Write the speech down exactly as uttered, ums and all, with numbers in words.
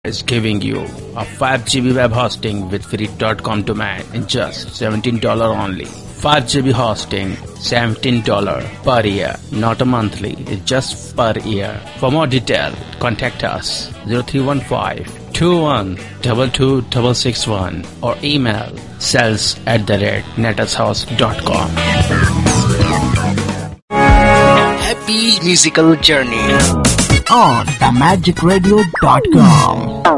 is giving you a five G B web hosting with free dot com domain in just seventeen dollars only. five G B hosting, seventeen dollars per year, not a monthly, it's just per year. For more detail, contact us zero three one five, two one two two six six one or email sales at the rate netushouse dot com. Happy musical journey on the magic radio dot com.